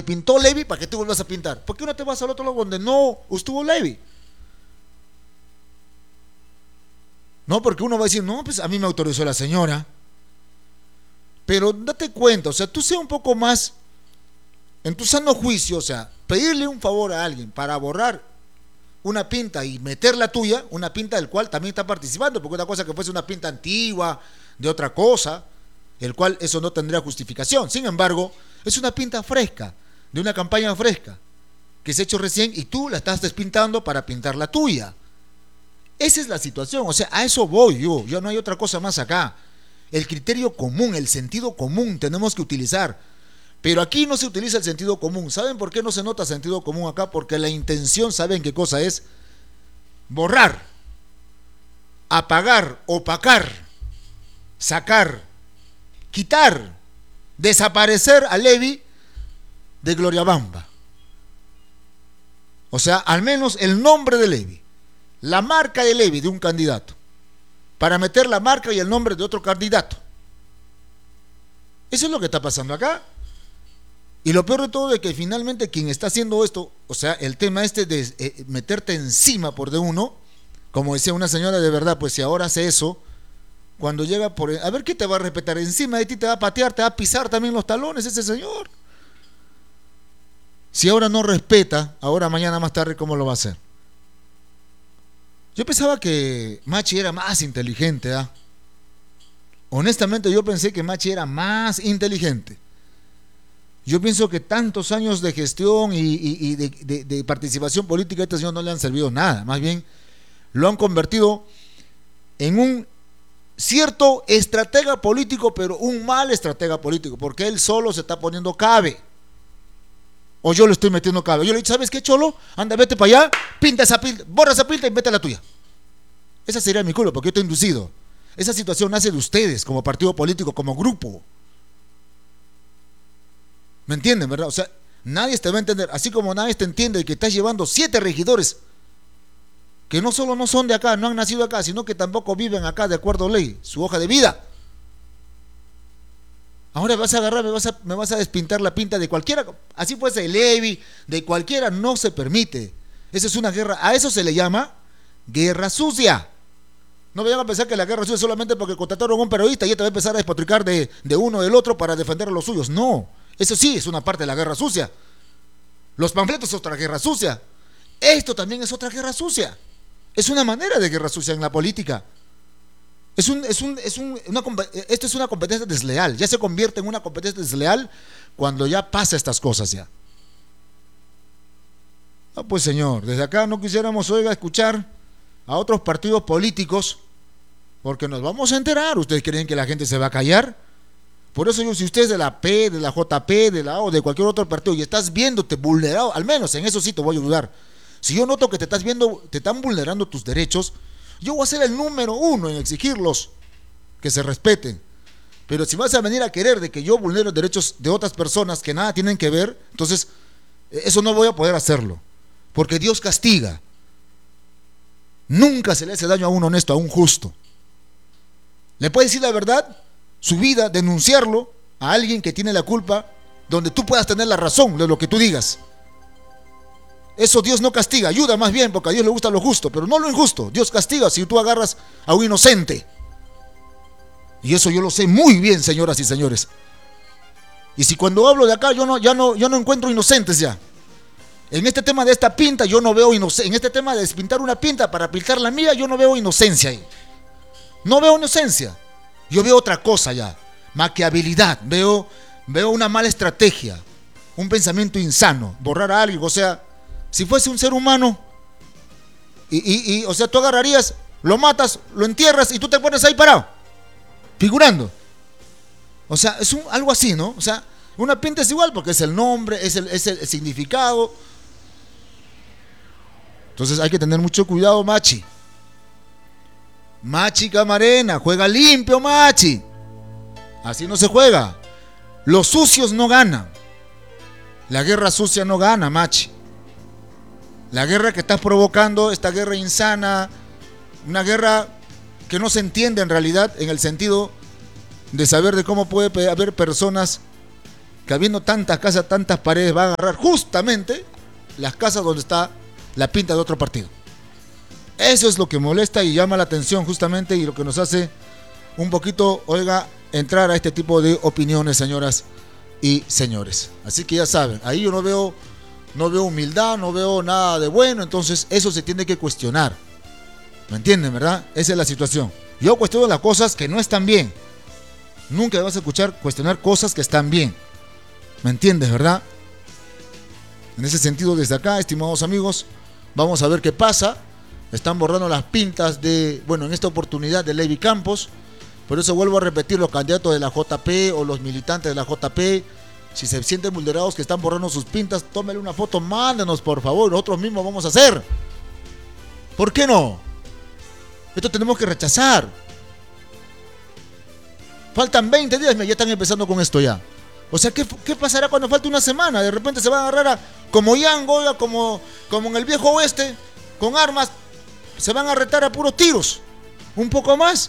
pintó Levi, ¿para qué tú vuelvas a pintar? ¿Por qué no te vas al otro lado donde no estuvo Levi? No, porque uno va a decir, no, pues a mí me autorizó la señora. Pero date cuenta, o sea, tú sea un poco más en tu sano juicio, o sea, pedirle un favor a alguien para borrar una pinta y meter la tuya, una pinta del cual también está participando, porque una cosa que fuese una pinta antigua, de otra cosa, el cual eso no tendría justificación. Sin embargo, es una pinta fresca, de una campaña fresca, que se ha hecho recién y tú la estás despintando para pintar la tuya. Esa es la situación, o sea, a eso voy yo no hay otra cosa más acá. El criterio común, el sentido común tenemos que utilizar. Pero aquí no se utiliza el sentido común. ¿Saben por qué no se nota sentido común acá? Porque la intención, ¿saben qué cosa es? Borrar, apagar, opacar, sacar, quitar, desaparecer a Levi de Gloriabamba. O sea, al menos el nombre de Levi, la marca de Levi de un candidato, para meter la marca y el nombre de otro candidato. Eso es lo que está pasando acá. Y lo peor de todo es que finalmente quien está haciendo esto, o sea, el tema de meterte encima por de uno, como decía una señora, de verdad, pues si ahora hace eso, cuando llega por... A ver, ¿qué te va a respetar? Encima de ti te va a patear, te va a pisar también los talones ese señor. Si ahora no respeta, ahora mañana más tarde, ¿cómo lo va a hacer? Yo pensaba que Machi era más inteligente, ¿ah? Honestamente yo pensé que Machi era más inteligente. Yo pienso que tantos años de gestión y de participación política a este señor no le han servido nada. Más bien lo han convertido en un cierto estratega político, pero un mal estratega político, porque él solo se está poniendo cabe. O yo le estoy metiendo cabe. Yo le he dicho, ¿sabes qué, cholo? Anda, vete para allá, pinta esa pinta, borra esa pinta y vete a la tuya. Esa sería mi culpa, porque yo estoy inducido. Esa situación nace de ustedes, como partido político, como grupo. ¿Me entienden, verdad? O sea, nadie te va a entender, así como nadie te entiende que estás llevando 7 regidores que no solo no son de acá, no han nacido acá, sino que tampoco viven acá de acuerdo a ley, su hoja de vida. Ahora vas a agarrar, me vas a despintar la pinta de cualquiera, así fuese de Levi, de cualquiera, no se permite. Esa es una guerra, a eso se le llama guerra sucia. No vayan a pensar que la guerra sucia es solamente porque contrataron a un periodista y ya te va a empezar a despotricar de uno o del otro para defender a los suyos. No, eso sí es una parte de la guerra sucia. Los panfletos es otra guerra sucia. Esto también es otra guerra sucia. Es una manera de guerra sucia en la política. Esto es una competencia desleal. Ya se convierte en una competencia desleal cuando ya pasa estas cosas ya. No, pues señor, desde acá no quisiéramos, oiga, escuchar a otros partidos políticos, porque nos vamos a enterar. ¿Ustedes creen que la gente se va a callar? Por eso yo, si usted es de la P, de la JP, de la O, de cualquier otro partido y estás viéndote vulnerado, al menos en eso sí te voy a ayudar. Si yo noto que te están vulnerando tus derechos, yo voy a ser el número 1 en exigirlos, que se respeten. Pero si vas a venir a querer de que yo vulnere los derechos de otras personas que nada tienen que ver, entonces eso no voy a poder hacerlo, porque Dios castiga. Nunca se le hace daño a un honesto, a un justo. Le puedes decir la verdad, su vida, denunciarlo a alguien que tiene la culpa, donde tú puedas tener la razón de lo que tú digas. Eso Dios no castiga, ayuda más bien, porque a Dios le gusta lo justo, pero no lo injusto. Dios castiga si tú agarras a un inocente. Y eso yo lo sé muy bien, señoras y señores. Y si cuando hablo de acá yo no encuentro inocentes ya. En este tema de esta pinta yo no veo inocencia. En este tema de despintar una pinta para pintar la mía yo no veo inocencia ahí. No veo inocencia. Yo veo otra cosa ya. Maquiabilidad. Veo una mala estrategia. Un pensamiento insano. Borrar a alguien. O sea, si fuese un ser humano o sea, tú agarrarías, lo matas, lo entierras y tú te pones ahí parado, figurando. O sea, es algo así, ¿no? O sea, una pinta es igual porque es el nombre, es el significado. Entonces hay que tener mucho cuidado, Machi. Machi Camarena, juega limpio, Machi. Así no se juega. Los sucios no ganan. La guerra sucia no gana, Machi. La guerra que estás provocando, esta guerra insana, una guerra que no se entiende en realidad en el sentido de saber de cómo puede haber personas que habiendo tantas casas, tantas paredes, va a agarrar justamente las casas donde está la pinta de otro partido. Eso es lo que molesta y llama la atención justamente, y lo que nos hace un poquito, oiga, entrar a este tipo de opiniones, señoras y señores. Así que ya saben, ahí yo no veo humildad, no veo nada de bueno, entonces eso se tiene que cuestionar. ¿Me entienden, verdad? Esa es la situación. Yo cuestiono las cosas que no están bien. Nunca me vas a escuchar cuestionar cosas que están bien. ¿Me entiendes, verdad? En ese sentido, desde acá, estimados amigos, vamos a ver qué pasa. Están borrando las pintas de, bueno, en esta oportunidad de Levi Campos. Por eso vuelvo a repetir, los candidatos de la JP o los militantes de la JP, si se sienten vulnerados que están borrando sus pintas, tómenle una foto, mándenos por favor, nosotros mismos vamos a hacer. ¿Por qué no? Esto tenemos que rechazar. Faltan 20 días, ya están empezando con esto ya. O sea, ¿qué pasará cuando falte una semana? De repente se van a agarrar como Yango, como en el viejo oeste, con armas, se van a retar a puros tiros. Un poco más.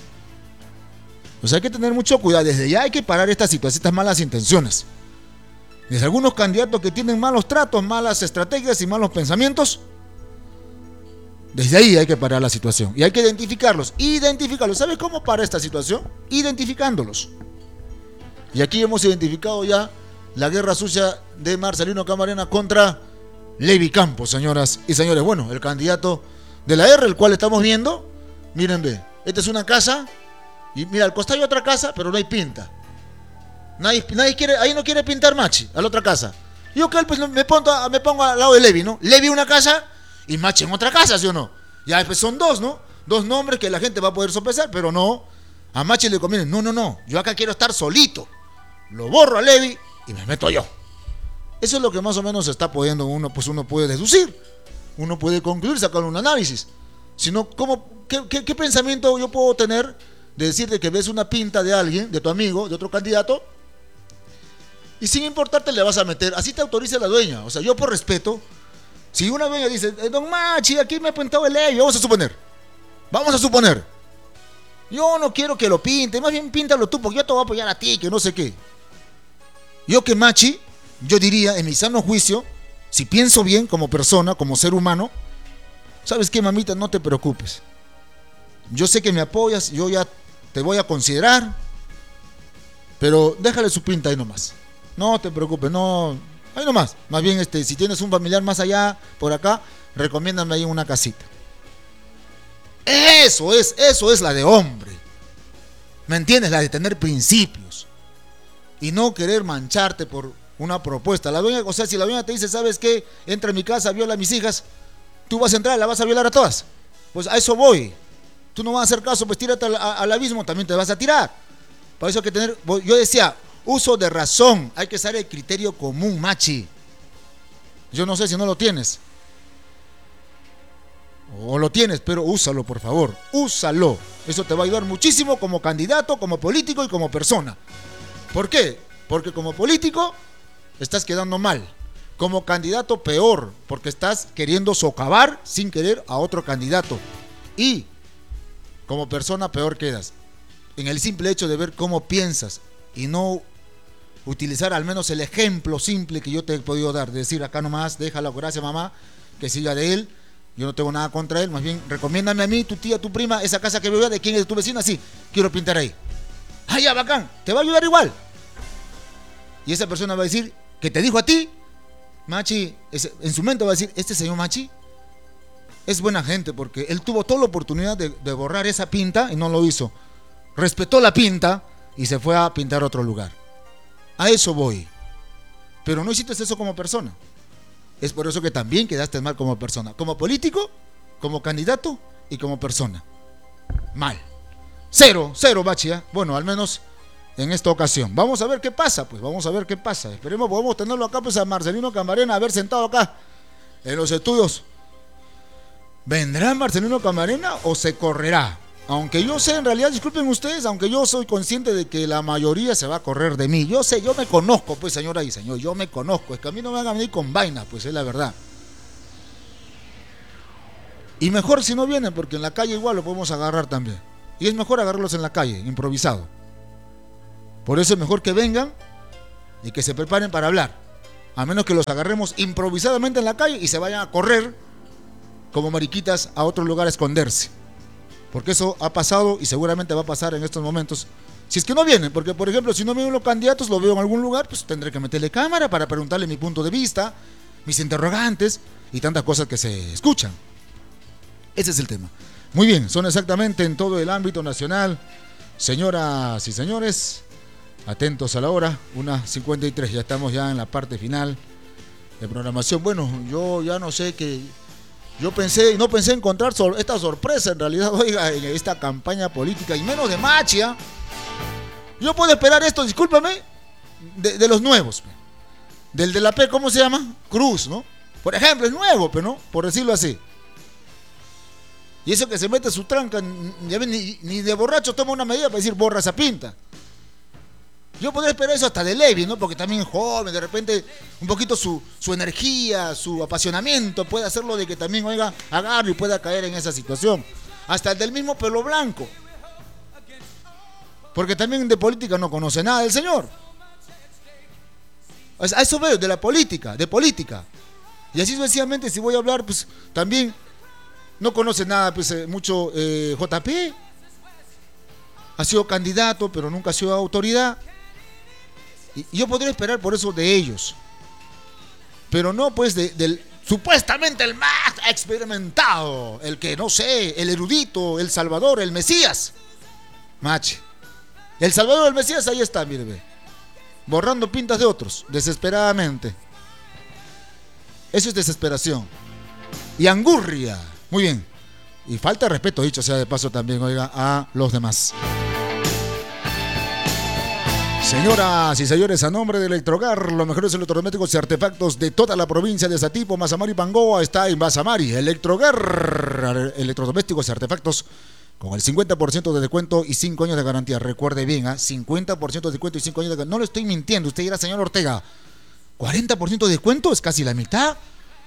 O sea, hay que tener mucho cuidado. Desde ya hay que parar esta situación, estas malas intenciones. Desde algunos candidatos que tienen malos tratos, malas estrategias y malos pensamientos, desde ahí hay que parar la situación. Y hay que identificarlos. ¿Sabes cómo para esta situación? Identificándolos. Y aquí hemos identificado ya la guerra sucia de Marcelino Camarena contra Levi Campos, señoras y señores. Bueno, el candidato de la R, el cual estamos viendo. Miren, ve. Esta es una casa. Y mira, al costado hay otra casa, pero no hay pinta. Nadie quiere, ahí no quiere pintar Machi, a la otra casa. Yo que pues me pongo al lado de Levi, ¿no? Levi una casa y Machi en otra casa, ¿sí o no? Ya pues son dos, ¿no? Dos nombres que la gente va a poder sopesar, pero no. A Machi le conviene, no. Yo acá quiero estar solito. Lo borro a Levi y me meto yo. Eso es lo que más o menos se está pudiendo uno puede deducir. Uno puede concluir, sacar un análisis. Sino, ¿qué pensamiento yo puedo tener de decirte que ves una pinta de alguien, de tu amigo, de otro candidato, y sin importarte le vas a meter? Así te autoriza la dueña. O sea, yo por respeto, si una dueña dice, don Machi, aquí me ha pintado el Levi, vamos a suponer, yo no quiero que lo pinte, más bien píntalo tú, porque yo te voy a apoyar a ti, que no sé qué. Yo que Machi, yo diría, en mi sano juicio, si pienso bien como persona, como ser humano, ¿sabes qué, mamita? No te preocupes. Yo sé que me apoyas, yo ya te voy a considerar, pero déjale su pinta ahí nomás. No te preocupes, no, ahí nomás. Más bien, si tienes un familiar más allá, por acá, recomiéndame ahí una casita. Eso es la de hombre. ¿Me entiendes? La de tener principios. Y no querer mancharte por una propuesta. La dueña, o sea, si la dueña te dice, ¿sabes qué? Entra en mi casa, viola a mis hijas, tú vas a entrar, la vas a violar a todas. Pues a eso voy. Tú no vas a hacer caso, pues tírate al abismo, también te vas a tirar. Por eso hay que tener, yo decía, uso de razón. Hay que usar el criterio común, Machi. Yo no sé si no lo tienes. O lo tienes, pero úsalo, por favor. Úsalo. Eso te va a ayudar muchísimo como candidato, como político y como persona. ¿Por qué? Porque como político estás quedando mal. Como candidato peor, porque estás queriendo socavar sin querer a otro candidato. Y como persona peor quedas. En el simple hecho de ver cómo piensas y no utilizar al menos el ejemplo simple que yo te he podido dar. De decir, acá nomás, déjalo, gracias mamá, que siga de él. Yo no tengo nada contra él, más bien recomiéndame a mí, tu tía, tu prima, esa casa que veo, de quién es tu vecina, sí, quiero pintar ahí. Ah, ya, bacán, te va a ayudar igual. Y esa persona va a decir, que te dijo a ti, Machi, en su mente va a decir, este señor Machi es buena gente, porque él tuvo toda la oportunidad de borrar esa pinta y no lo hizo. Respetó la pinta y se fue a pintar a otro lugar. A eso voy. Pero no hiciste eso como persona. Es por eso que también quedaste mal como persona. Como político, como candidato y como persona. Mal. Cero, Machi, ¿eh? Bueno, al menos en esta ocasión. Vamos a ver qué pasa, pues vamos a ver qué pasa. Esperemos, podemos tenerlo acá, pues a Marcelino Camarena, haber sentado acá en los estudios. ¿Vendrá Marcelino Camarena o se correrá? Aunque yo sé, en realidad, disculpen ustedes, aunque yo soy consciente de que la mayoría se va a correr de mí. Yo sé, yo me conozco, pues, señora y señor, yo me conozco. Es que a mí no me van a venir con vainas, pues, es la verdad. Y mejor si no vienen, porque en la calle igual lo podemos agarrar también. Y es mejor agarrarlos en la calle, improvisado. Por eso es mejor que vengan y que se preparen para hablar. A menos que los agarremos improvisadamente en la calle y se vayan a correr como mariquitas a otro lugar a esconderse. Porque eso ha pasado y seguramente va a pasar en estos momentos. Si es que no vienen, porque por ejemplo, si no vienen los candidatos, lo veo en algún lugar, pues tendré que meterle cámara para preguntarle mi punto de vista, mis interrogantes y tantas cosas que se escuchan. Ese es el tema. Muy bien, son exactamente en todo el ámbito nacional. Señoras y señores, atentos a la hora, 1:53, ya estamos ya en la parte final de programación. Bueno, yo ya no sé qué. No pensé encontrar esta sorpresa en realidad, oiga, en esta campaña política, y menos de Machia. Yo puedo esperar esto, discúlpame, de los nuevos. Del de la P, ¿cómo se llama? Cruz, ¿no? Por ejemplo, es nuevo, pero no, por decirlo así. Y eso que se mete su tranca, ni de borracho toma una medida para decir borra esa pinta. Yo podría esperar eso hasta de Levi, ¿no? Porque también es joven, de repente un poquito su energía, su apasionamiento puede hacerlo de que también, oiga, agarre y pueda caer en esa situación. Hasta el del mismo pelo blanco. Porque también de política no conoce nada el señor. A eso veo, de la política, de política. Y así sucesivamente, si voy a hablar, pues también no conoce nada, pues mucho JP. Ha sido candidato, pero nunca ha sido autoridad. Y yo podría esperar por eso de ellos. Pero no pues del supuestamente el más experimentado, el que no sé, el erudito, el Salvador, el Mesías. Mache. El Salvador, el Mesías, ahí está, mire, ve. Borrando pintas de otros, desesperadamente. Eso es desesperación. Y angurria. Muy bien. Y falta de respeto, dicho sea de paso también, oiga, a los demás. Señoras y señores, a nombre de Electrogar, los mejores electrodomésticos y artefactos de toda la provincia de Satipo, Mazamari, Pangoa, está en Mazamari. Electrogar, electrodomésticos y artefactos con el 50% de descuento y 5 años de garantía. Recuerde bien, 50% de descuento y 5 años de garantía. No le estoy mintiendo, usted dirá, señor Ortega, 40% de descuento es casi la mitad.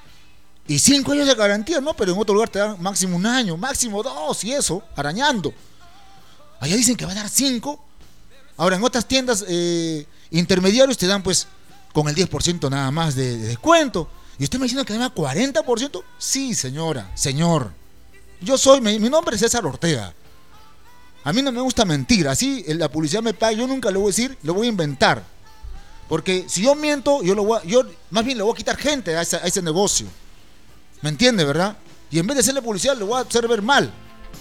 Y 5 años de garantía, no, pero en otro lugar te dan máximo 1 año, máximo 2 y eso, arañando. Allá dicen que va a dar 5. Ahora, en otras tiendas intermediarios te dan pues con el 10% nada más de descuento. ¿Y usted me diciendo que da 40%? Sí, señora, señor. Yo soy, mi nombre es César Ortega. A mí no me gusta mentir. Así la publicidad me paga, yo nunca le voy a decir, lo voy a inventar. Porque si yo miento, yo más bien le voy a quitar gente a ese negocio. ¿Me entiende, verdad? Y en vez de hacerle publicidad, le voy a hacer ver mal.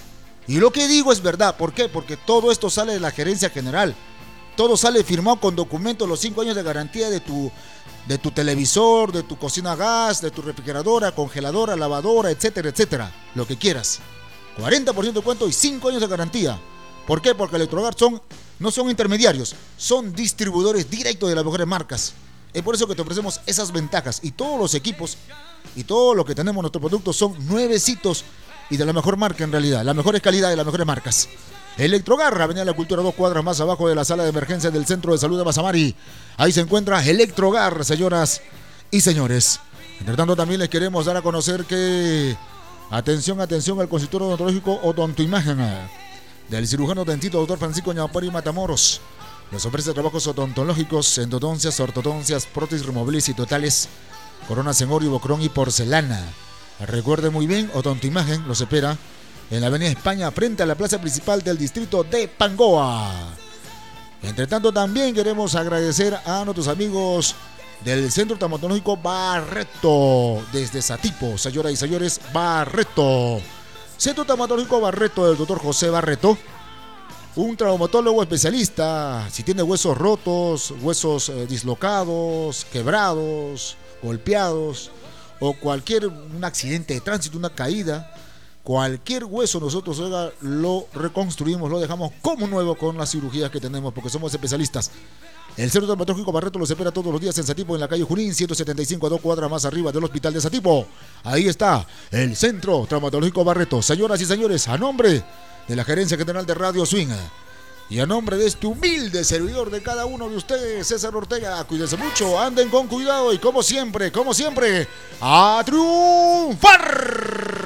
Y lo que digo es verdad. ¿Por qué? Porque todo esto sale de la gerencia general. Todo sale firmado con documentos, los 5 años de garantía de tu televisor, de tu cocina a gas, de tu refrigeradora, congeladora, lavadora, etcétera, etcétera. Lo que quieras. 40% de descuento y 5 años de garantía. ¿Por qué? Porque Electrogar no son intermediarios, son distribuidores directos de las mejores marcas. Es por eso que te ofrecemos esas ventajas. Y todos los equipos y todo lo que tenemos en nuestros productos son nuevecitos y de la mejor marca en realidad, la mejor calidad de las mejores marcas. Electrogar, Avenida La Cultura, 2 cuadras más abajo de la sala de emergencia del Centro de Salud de Mazamari. Ahí se encuentra Electrogar, señoras y señores. Entre tanto, también les queremos dar a conocer que atención al consultorio odontológico Odontoimagen del cirujano dentista Dr. Francisco Ñapari Matamoros. Les ofrece trabajos odontológicos, endodoncias, ortodoncias, prótesis removibles y totales, coronas en oro y bocrón y porcelana. Recuerde muy bien, Odontoimagen los espera en la Avenida España, frente a la plaza principal del distrito de Pangoa. Entre tanto, también queremos agradecer a nuestros amigos del Centro Traumatológico Barreto, desde Satipo, señoras y señores, Barreto. Centro Traumatológico Barreto, del doctor José Barreto, un traumatólogo especialista. Si tiene huesos rotos, huesos dislocados, quebrados, golpeados, o un accidente de tránsito, una caída, cualquier hueso nosotros lo reconstruimos, lo dejamos como nuevo con las cirugías que tenemos, porque somos especialistas. El Centro Traumatológico Barreto los espera todos los días en Satipo, en la calle Junín, 175, a 2 cuadras más arriba del Hospital de Satipo. Ahí está el Centro Traumatológico Barreto. Señoras y señores, a nombre de la Gerencia General de Radio Swing y a nombre de este humilde servidor de cada uno de ustedes, César Ortega, cuídense mucho, anden con cuidado y como siempre, a triunfar.